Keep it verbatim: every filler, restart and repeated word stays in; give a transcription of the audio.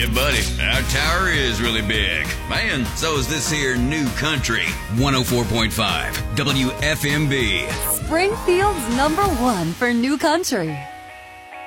Yeah, buddy, our tower is really big. Man, so is this here new country. one oh four point five W F M B. Springfield's number one for new country.